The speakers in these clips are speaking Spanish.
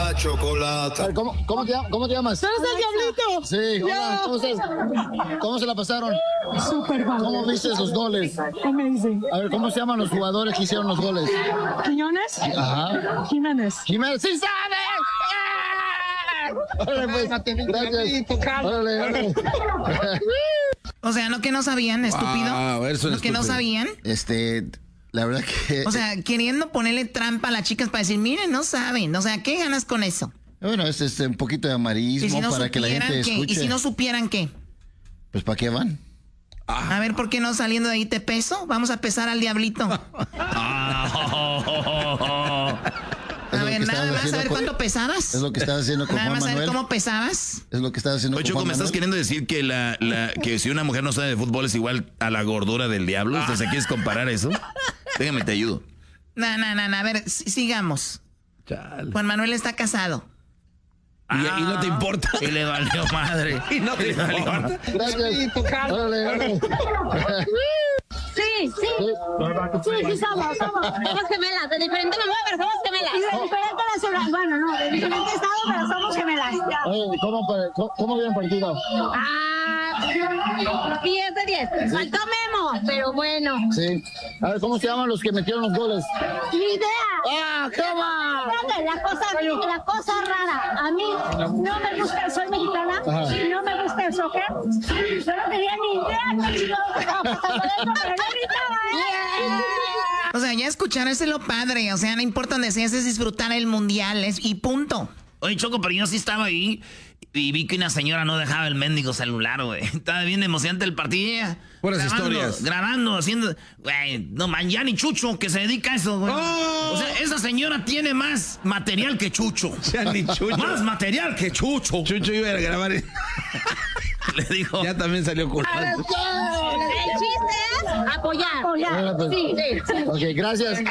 la chocolata. A ver, ¿cómo te llamas? ¿Eres el Diablito? Sí, hola, ¿cómo estás? ¿Cómo se la pasaron? Súper mal. ¿Cómo viste los goles? Amazing. A ver, ¿cómo se llaman los jugadores que hicieron los goles? ¿Quiñones? Ajá. Jiménez. Jiménez, ¡sí sabe! Órale, pues, gracias. Órale. O sea, ¿no que no sabían, estúpido? Eso es ¿No que no sabían? La verdad que... O sea, queriendo ponerle trampa a las chicas para decir, miren, no saben. O sea, ¿qué ganas con eso? Bueno, es un poquito de amarillismo ¿Y si no para que la gente ¿qué? escuche. ¿Y si no supieran qué? Pues, ¿para qué van? A ver, ¿por qué no saliendo de ahí te peso? Vamos a pesar al diablito. A ver, nada más, a ver cuánto pesabas. Es lo que estás haciendo con Nada Juan más, a ver Manuel. cómo pesabas. Es lo que estás haciendo Oye, con Choco, Juan ¿me estás Manuel. queriendo decir que que si una mujer no sabe de fútbol es igual a la gordura del diablo? ¿Usted ¿quieres comparar eso? Déjame, te ayudo. No, a ver, sigamos. Chale. Juan Manuel está casado. ¿Y no te importa? Y le valió madre. ¿Y no te importa? Gracias. Órale. Sí, somos gemelas, de diferente mamá, pero somos gemelas. Y de diferente nacionalidad. Bueno, no, de diferente estado, pero somos gemelas. Oye, ¿cómo vieron partido? 10 de 10. Faltó Memo, pero bueno. Sí. A ver, ¿cómo se llaman los que metieron los goles? ¡Ni idea! ¡Ah, toma! Espérate, la cosa rara. A mí no me gusta, soy mexicana, Ajá. y no me gusta el soccer. Yo no tenía ni idea qué chingados estaba pasando dentro, pero yo gritaba, O sea, ya escuchar es lo padre. O sea, no importa donde seas, es disfrutar el mundial y punto. Oye, Choco, pero yo sí estaba ahí y vi que una señora no dejaba el mendigo celular, güey. Estaba bien emocionante el partido. Buenas historias. Grabando, haciendo... Güey, no, man, ya ni Chucho, que se dedica a eso, güey. ¡Oh! O sea, esa señora tiene más material que Chucho. Ya ni Chucho. Más material que Chucho. Chucho iba a grabar. Le dijo... Ya también salió con... El chiste es apoyar. Bueno, pues, Sí. Ok, gracias.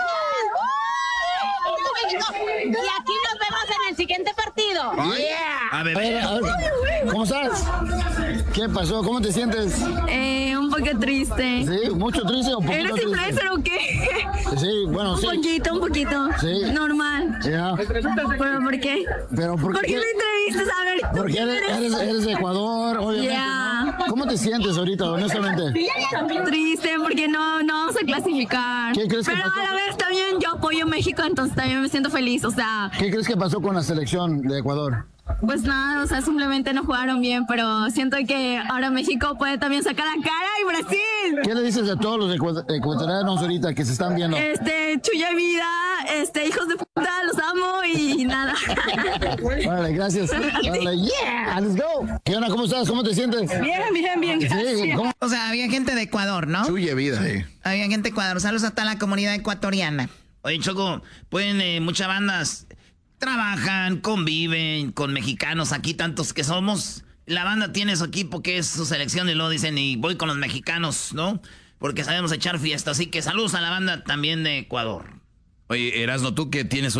Y aquí nos vemos en el siguiente partido. A A ver, ver, ¿cómo estás? ¿Qué pasó? ¿Cómo te sientes? Un poco triste. ¿Sí? ¿Mucho triste o un poquito ¿Eres triste? influencer o qué? Sí, bueno, sí. Un poquito. Sí. Normal. Ya. ¿Pero por qué? Pero ¿por ¿Por qué qué? me entrevistas? A ver, ¿tú Porque quién eres de Ecuador, obviamente. Yeah. ¿No? ¿Cómo te sientes ahorita, honestamente? Triste porque no vamos a clasificar. ¿Qué crees que Pero pasó? a la vez también yo apoyo a México, entonces también me siento feliz. O sea, ¿Qué crees que pasó con la selección de Ecuador? pues nada, o sea, simplemente no jugaron bien, pero siento que ahora México puede también sacar la cara y Brasil. ¿Qué le dices a todos los ecuatorianos ahorita que se están viendo? Chuya vida, hijos de puta, los amo y nada. Vale, gracias. Vale, yeah, let's go. ¿Qué onda? ¿Cómo estás? ¿Cómo te sientes? Bien. Sí, ¿cómo? O sea, había gente de Ecuador, ¿no? Chuye vida. Sí. Había gente de Ecuador. Saludos a toda la comunidad ecuatoriana. oye, Choco, pueden, muchas bandas trabajan, conviven con mexicanos, aquí tantos que somos. La banda tiene su equipo que es su selección y luego dicen, y voy con los mexicanos, ¿no? Porque sabemos echar fiesta. Así que saludos a la banda también de Ecuador. Oye, Erasno, tú que tienes